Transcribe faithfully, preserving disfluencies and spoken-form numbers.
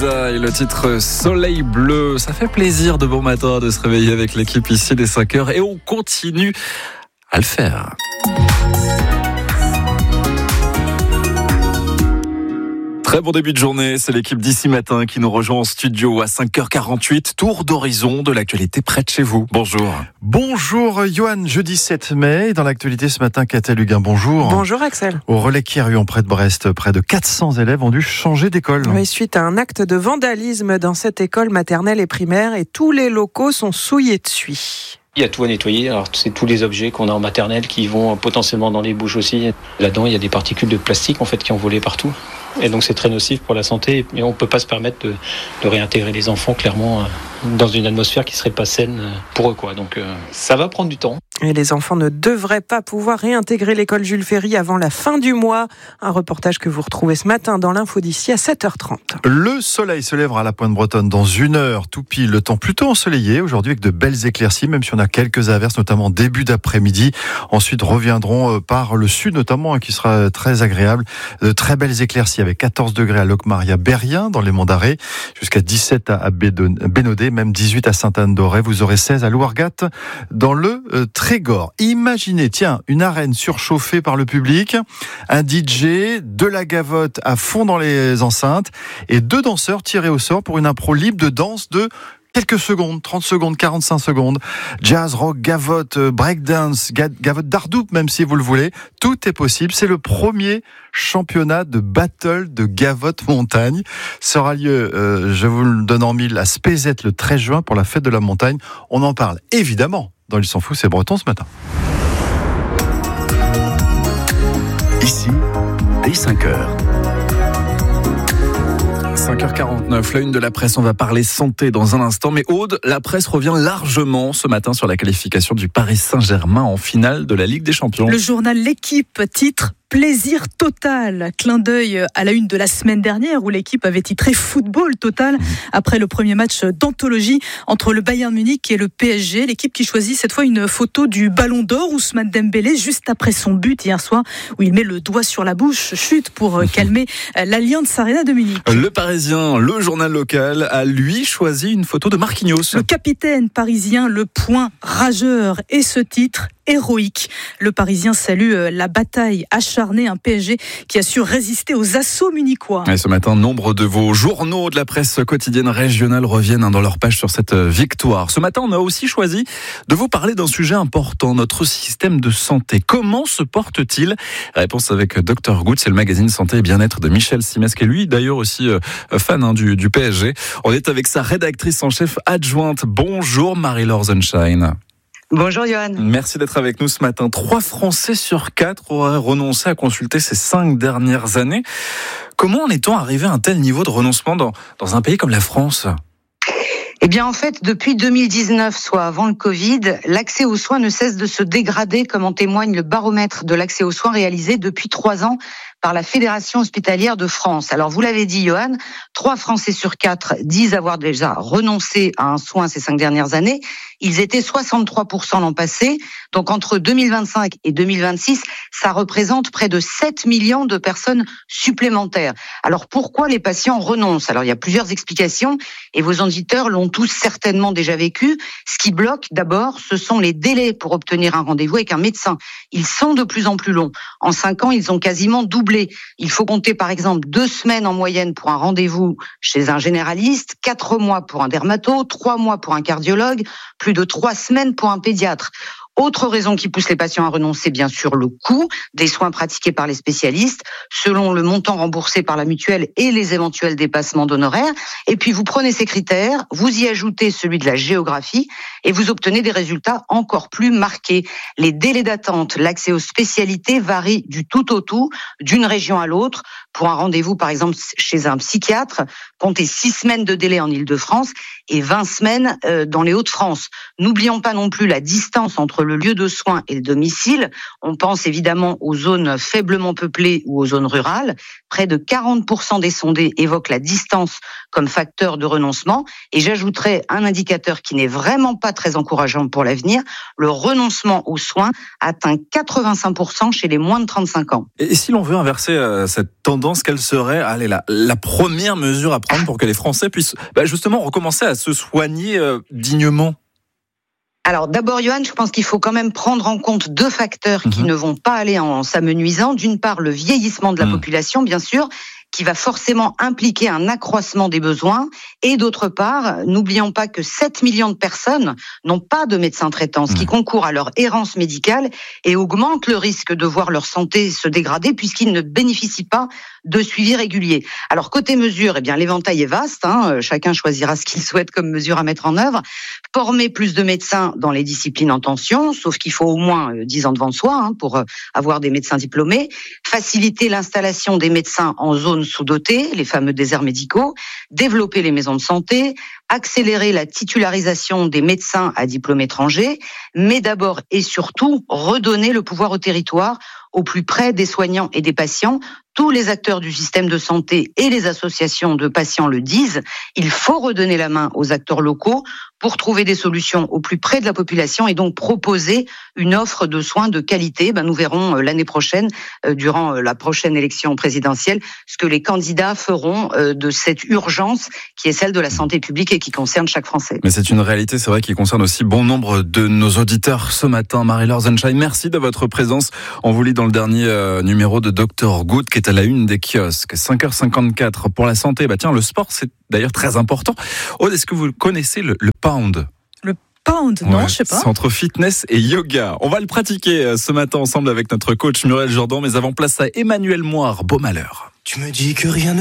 Ibiza et le titre Soleil Bleu. Ça fait plaisir de bon matin de se réveiller avec l'équipe ici dès cinq heures et on continue à le faire. Très bon début de journée, c'est l'équipe d'ici matin qui nous rejoint en studio à cinq heures quarante-huit. Tour d'horizon de l'actualité près de chez vous. Bonjour. Bonjour Johan, jeudi sept mai. Dans l'actualité ce matin, Catel Huguin, bonjour. Bonjour Axel. Au Relais Quirion près de Brest, près de quatre cents élèves ont dû changer d'école. Oui, suite à un acte de vandalisme dans cette école maternelle et primaire et tous les locaux sont souillés de suie. Il y a tout à nettoyer, alors c'est tous les objets qu'on a en maternelle qui vont potentiellement dans les bouches aussi. Là-dedans, il y a des particules de plastique en fait qui ont volé partout. Et donc c'est très nocif pour la santé et on ne peut pas se permettre de, de réintégrer les enfants clairement dans une atmosphère qui serait pas saine pour eux, quoi. Donc euh, ça va prendre du temps. Et les enfants ne devraient pas pouvoir réintégrer l'école Jules Ferry avant la fin du mois. Un reportage que vous retrouvez ce matin dans l'info d'ici à sept heures trente. Le soleil se lèvera à la Pointe-Bretonne dans une heure, tout pile. Le temps plutôt ensoleillé aujourd'hui avec de belles éclaircies, même si on a quelques averses, notamment début d'après-midi. Ensuite reviendront par le sud notamment, qui sera très agréable. De très belles éclaircies avec quatorze degrés à Locmaria-Berrien dans les Monts d'Arrée, jusqu'à dix-sept à Bénodet, même dix-huit à Sainte-Anne-d'Auray. Vous aurez seize à Louargat dans le euh, Trégor. Imaginez, tiens, une arène surchauffée par le public, un D J, de la gavotte à fond dans les enceintes et deux danseurs tirés au sort pour une impro libre de danse de quelques secondes, trente secondes, quarante-cinq secondes. Jazz, rock, gavotte, breakdance, gavotte d'Ardoup, même si vous le voulez. Tout est possible. C'est le premier championnat de battle de gavotte montagne. Sera lieu, euh, je vous le donne en mille, à Spézet le treize juin pour la fête de la montagne. On en parle évidemment dans Il s'en fout, c'est breton ce matin. Ici, dès cinq heures. cinq heures quarante-neuf, la une de la presse, on va parler santé dans un instant. Mais Aude, la presse revient largement ce matin sur la qualification du Paris Saint-Germain en finale de la Ligue des Champions. Le journal L'Équipe titre plaisir total. Clin d'œil à la une de la semaine dernière où l'équipe avait titré football total après le premier match d'anthologie entre le Bayern Munich et le P S G. L'équipe qui choisit cette fois une photo du Ballon d'Or, Ousmane Dembélé, juste après son but hier soir où il met le doigt sur la bouche, chute pour calmer l'Allianz Arena de Munich. Le Parisien, le journal local, a lui choisi une photo de Marquinhos. Le capitaine parisien, le point rageur et ce titre héroïque. Le Parisien salue la bataille acharnée, un P S G qui a su résister aux assauts munichois. Et ce matin, nombre de vos journaux de la presse quotidienne régionale reviennent dans leur page sur cette victoire. Ce matin, on a aussi choisi de vous parler d'un sujet important, notre système de santé. Comment se porte-t-il ? Réponse avec Docteur Good, c'est le magazine Santé et Bien-être de Michel Simès, qui est lui d'ailleurs aussi fan hein, du, du P S G. On est avec sa rédactrice en chef adjointe. Bonjour Marie-Laure Sunshine. Bonjour Johan. Merci d'être avec nous ce matin. Trois Français sur quatre auraient renoncé à consulter ces cinq dernières années. Comment en est-on arrivé à un tel niveau de renoncement dans, dans un pays comme la France ? Eh bien, en fait, depuis deux mille dix-neuf, soit avant le Covid, l'accès aux soins ne cesse de se dégrader, comme en témoigne le baromètre de l'accès aux soins réalisé depuis trois ans par la Fédération hospitalière de France. Alors, vous l'avez dit, Johan, trois Français sur quatre disent avoir déjà renoncé à un soin ces cinq dernières années. Ils étaient soixante-trois pour cent l'an passé. Donc, entre deux mille vingt-cinq et deux mille vingt-six, ça représente près de sept millions de personnes supplémentaires. Alors, pourquoi les patients renoncent ? Alors, il y a plusieurs explications et vos auditeurs l'ont tous certainement déjà vécu. Ce qui bloque, d'abord, ce sont les délais pour obtenir un rendez-vous avec un médecin. Ils sont de plus en plus longs. En cinq ans, ils ont quasiment doublé. Il faut compter, par exemple, deux semaines en moyenne pour un rendez-vous chez un généraliste, quatre mois pour un dermato, trois mois pour un cardiologue, plus de trois semaines pour un pédiatre. Autre raison qui pousse les patients à renoncer, bien sûr, le coût des soins pratiqués par les spécialistes, selon le montant remboursé par la mutuelle et les éventuels dépassements d'honoraires. Et puis, vous prenez ces critères, vous y ajoutez celui de la géographie et vous obtenez des résultats encore plus marqués. Les délais d'attente, l'accès aux spécialités varient du tout au tout, d'une région à l'autre. Pour un rendez-vous, par exemple, chez un psychiatre, comptez six semaines de délai en Île-de-France et vingt semaines dans les Hauts-de-France. N'oublions pas non plus la distance entre entre le lieu de soins et le domicile. On pense évidemment aux zones faiblement peuplées ou aux zones rurales. Près de quarante pour cent des sondés évoquent la distance comme facteur de renoncement. Et j'ajouterais un indicateur qui n'est vraiment pas très encourageant pour l'avenir. Le renoncement aux soins atteint quatre-vingt-cinq pour cent chez les moins de trente-cinq ans. Et si l'on veut inverser euh, cette tendance, quelle serait allez, la, la première mesure à prendre pour que les Français puissent bah, justement recommencer à se soigner euh, dignement? Alors d'abord, Johan, je pense qu'il faut quand même prendre en compte deux facteurs qui mmh. ne vont pas aller en s'amenuisant. D'une part, le vieillissement de la mmh. population, bien sûr, qui va forcément impliquer un accroissement des besoins. Et d'autre part, n'oublions pas que sept millions de personnes n'ont pas de médecin traitant, ce qui concourt à leur errance médicale et augmente le risque de voir leur santé se dégrader puisqu'ils ne bénéficient pas de suivi régulier. Alors côté mesures, eh bien l'éventail est vaste, hein, chacun choisira ce qu'il souhaite comme mesure à mettre en œuvre. Former plus de médecins dans les disciplines en tension, sauf qu'il faut au moins dix ans devant soi hein, pour avoir des médecins diplômés. Faciliter l'installation des médecins en zone sous-dotées, les fameux déserts médicaux. Développer les maisons de santé. Accélérer la titularisation des médecins à diplôme étranger. Mais d'abord et surtout, redonner le pouvoir au territoire, au plus près des soignants et des patients. Tous les acteurs du système de santé et les associations de patients le disent. Il faut redonner la main aux acteurs locaux pour trouver des solutions au plus près de la population et donc proposer une offre de soins de qualité. Ben, nous verrons l'année prochaine, euh, durant la prochaine élection présidentielle, ce que les candidats feront euh, de cette urgence qui est celle de la santé publique et qui concerne chaque Français. Mais c'est une réalité, c'est vrai, qui concerne aussi bon nombre de nos auditeurs ce matin. Marie-Laure Zensheim, merci de votre présence. On vous lit dans le dernier euh, numéro de docteur Good qui est à la une des kiosques. cinq heures cinquante-quatre pour la santé. Bah tiens, le sport, c'est d'ailleurs très important. Aude, est-ce que vous connaissez le, le pound? Le pound, non, ouais, je sais pas. C'est entre fitness et yoga. On va le pratiquer ce matin ensemble avec notre coach Muriel Jourdan. Mais avant, place à Emmanuel Moire, Beau Malheur. Tu me dis que rien ne